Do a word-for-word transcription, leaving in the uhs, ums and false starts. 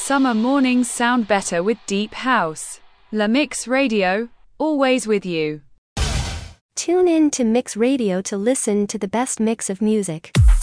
summer mornings sound better with deep house. La Mix Radio, always with you. Tune in to Mix Radio to listen to the best mix of music.